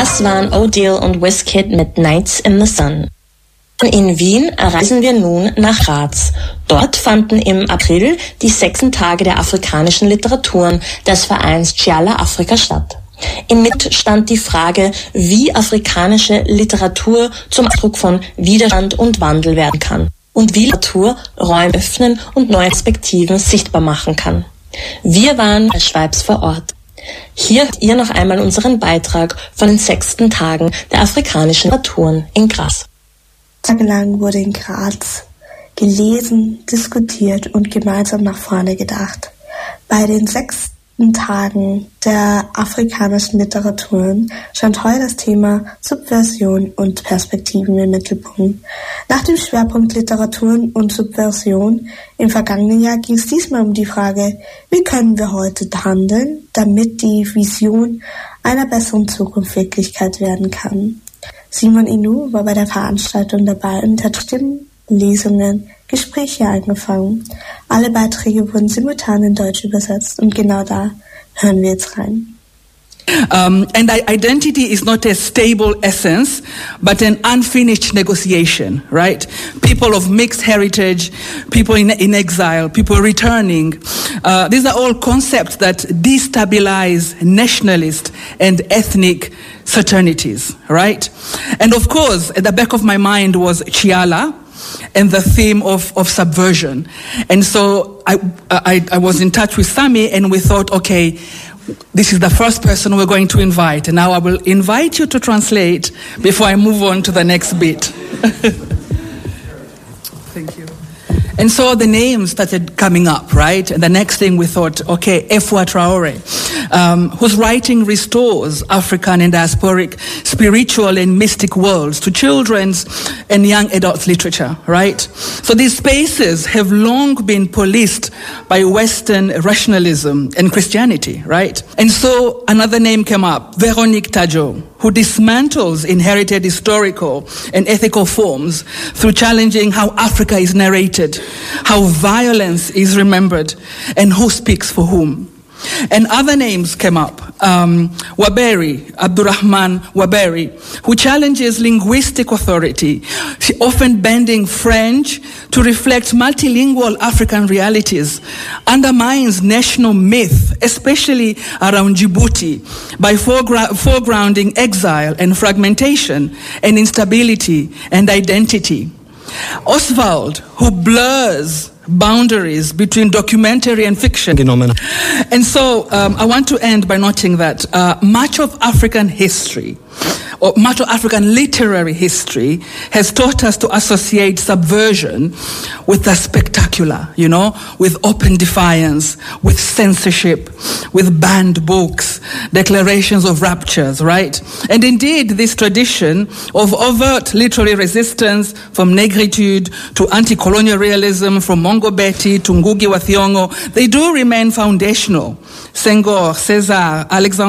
Das waren O'Deal und Wizkid mit Nights in the Sun. In Wien reisen wir nun nach Graz. Dort fanden im April die 6. Tage der afrikanischen Literaturen des Vereins Tjala Afrika statt. Im Mittelpunkt stand die Frage, wie afrikanische Literatur zum Ausdruck von Widerstand und Wandel werden kann und wie Literatur Räume öffnen und neue Perspektiven sichtbar machen kann. Wir waren bei Schweibs vor Ort. Hier hört ihr noch einmal unseren Beitrag von den 6. Tagen der afrikanischen Literaturen in Graz. Tagelang wurde in Graz gelesen, diskutiert und gemeinsam nach vorne gedacht. Bei den 6. Tagen der afrikanischen Literaturen stand heute das Thema Subversion und Perspektiven im Mittelpunkt. Nach dem Schwerpunkt Literaturen und Subversion im vergangenen Jahr ging es diesmal um die Frage, wie können wir heute handeln, damit die Vision einer besseren Zukunft Wirklichkeit werden kann. Simon Inu war bei der Veranstaltung dabei und hat Stimmen, Lesungen, Gespräche angefangen. Alle Beiträge wurden simultan in Deutsch übersetzt und genau da hören wir jetzt rein. And identity is not a stable essence, but an unfinished negotiation, right? People of mixed heritage, people in exile, people returning. These are all concepts that destabilize nationalist and ethnic certainties, right? And of course, at the back of my mind was Tjala and the theme of subversion. And so I was in touch with Sami and we thought, okay, this is the first person we're going to invite. And now I will invite you to translate before I move on to the next bit. Thank you. And so the names started coming up, right? And the next thing we thought, okay, Efwa Traore, whose writing restores African and diasporic spiritual and mystic worlds to children's and young adult literature, right? So these spaces have long been policed by Western rationalism and Christianity, right? And so another name came up, Véronique Tadjo, who dismantles inherited historical and ethical forms through challenging how Africa is narrated, how violence is remembered, and who speaks for whom. And other names came up. Waberi, Abdurrahman Waberi, who challenges linguistic authority, often bending French to reflect multilingual African realities, undermines national myth, especially around Djibouti, by foregrounding exile and fragmentation and instability and identity. Oswald, who blurs boundaries between documentary and fiction. And so I want to end by noting that much of African history, or much of African literary history, has taught us to associate subversion with the spectacular, you know, with open defiance, with censorship, with banned books, declarations of raptures, right? And indeed, this tradition of overt literary resistance, from negritude to anti-colonial realism, from Mongo Betty to Ngugi wa Thiong'o, they do remain foundational. Senghor, Cesar,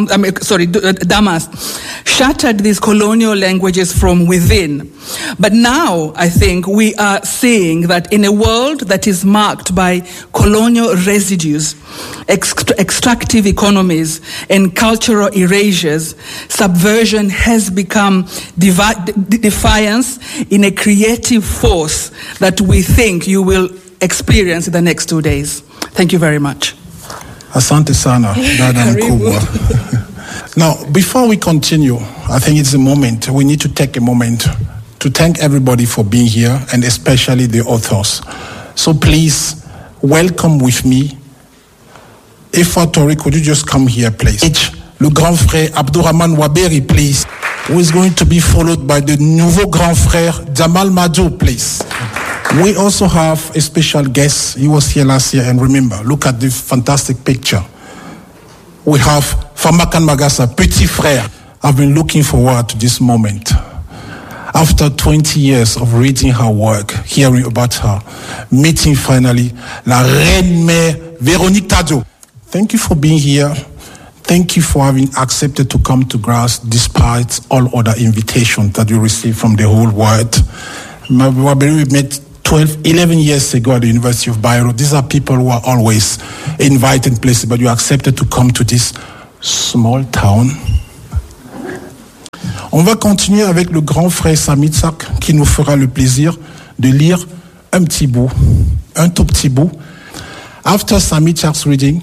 Damas shattered these colonial languages from within. But now, I think, we are seeing that in a world that is marked by colonial residues, extractive economies, and cultural erasures, subversion has become defiance in a creative force that we think you will experience in the next 2 days. Thank you very much. Asante sana, dada mkubwa. Now, before we continue, I think it's a moment, we need to take a moment to thank everybody for being here, and especially the authors. So please, welcome with me. Efwa Traore, could you just come here, please? Le grand frère Abdurrahman Waberi, please, who is going to be followed by the nouveau grand frère Jamal Majo, please. We also have a special guest. He was here last year, and remember, look at this fantastic picture. We have Famakan Magasa, Petit Frère. I've been looking forward to this moment. After 20 years of reading her work, hearing about her, meeting finally La Reine Mère Véronique Tadjo. Thank you for being here. Thank you for having accepted to come to Graz despite all other invitations that you received from the whole world. We met 11 years ago at the University of Bayreuth. These are people who are always invited places, but you accepted to come to this small town. On va continuer avec le grand frère Samitsak qui nous fera le plaisir de lire un tout petit bout. After Samitsak's reading,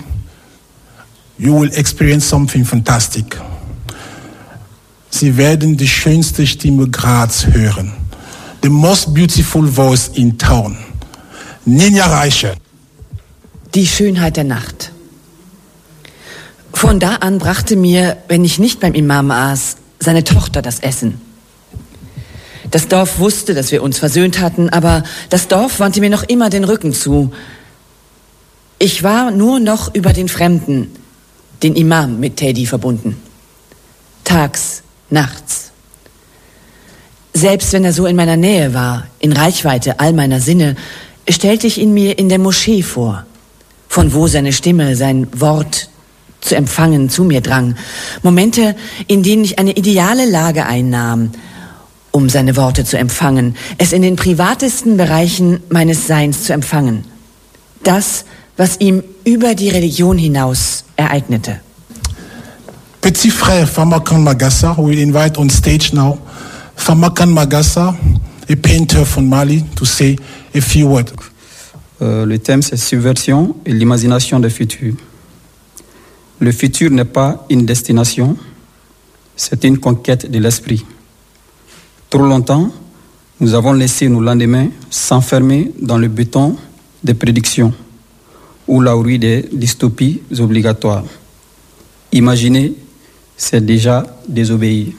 you will experience something fantastic. Sie werden die schönste Stimme Graz hören. The most beautiful voice in town. Ninja Reiche. Die Schönheit der Nacht. Von da an brachte mir, wenn ich nicht beim Imam aß, seine Tochter das Essen. Das Dorf wusste, dass wir uns versöhnt hatten, aber das Dorf wandte mir noch immer den Rücken zu. Ich war nur noch über den Fremden, den Imam, mit Teddy verbunden. Tags, nachts. Selbst wenn er so in meiner Nähe war, in Reichweite all meiner Sinne, stellte ich ihn mir in der Moschee vor, von wo seine Stimme, sein Wort zu empfangen zu mir drang. Momente, in denen ich eine ideale Lage einnahm, um seine Worte zu empfangen, es in den privatesten Bereichen meines Seins zu empfangen. Das, was ihm über die Religion hinaus ereignete. Petit frère Famakan Magassa, we invite on stage now Famakan Magassa, a painter from Mali, to say a few words. Le thème, c'est subversion et l'imagination du futur. Le futur n'est pas une destination, c'est une conquête de l'esprit. Trop longtemps, nous avons laissé nos lendemains s'enfermer dans le béton des prédictions ou la rouille des dystopies obligatoires. Imaginer, c'est déjà désobéir.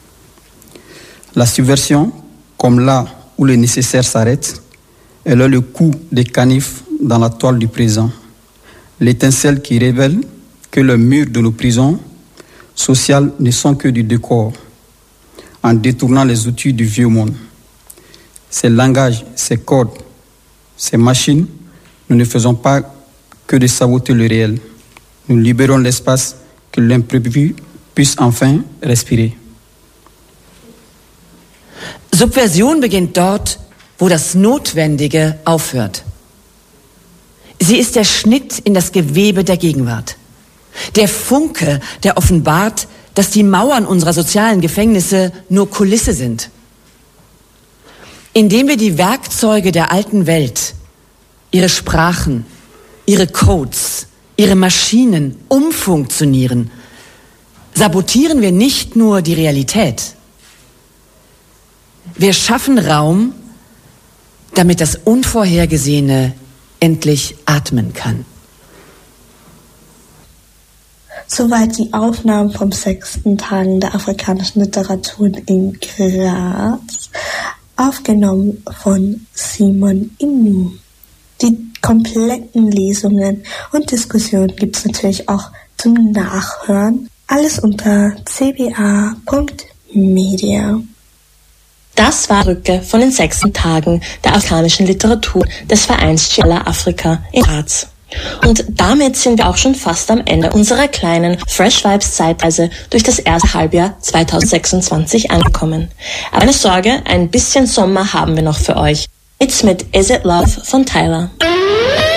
La subversion, comme là où le nécessaire s'arrête, elle a le coup des canifs dans la toile du présent. L'étincelle qui révèle que les murs de nos prisons sociales ne sont que du décor, en détournant les outils du vieux monde. Ces langages, ces codes, ces machines, nous ne faisons pas que de saboter le réel. Nous libérons l'espace que l'imprévu puisse enfin respirer. Subversion beginnt dort, wo das Notwendige aufhört. Sie ist der Schnitt in das Gewebe der Gegenwart. Der Funke, der offenbart, dass die Mauern unserer sozialen Gefängnisse nur Kulisse sind. Indem wir die Werkzeuge der alten Welt, ihre Sprachen, ihre Codes, ihre Maschinen umfunktionieren, sabotieren wir nicht nur die Realität. Wir schaffen Raum, damit das Unvorhergesehene endlich atmen kann. Soweit die Aufnahmen vom 6. Tagen der afrikanischen Literatur in Graz, aufgenommen von Simon Inu. Die kompletten Lesungen und Diskussionen gibt es natürlich auch zum Nachhören. Alles unter cba.media. Das war Rücke von den 6. Tagen der afrikanischen Literatur des Vereins Tschala Afrika in Graz. Und damit sind wir auch schon fast am Ende unserer kleinen Fresh Vibes Zeitreise durch das erste Halbjahr 2026 angekommen. Aber keine Sorge, ein bisschen Sommer haben wir noch für euch. It's mit Is It Love von Tyler.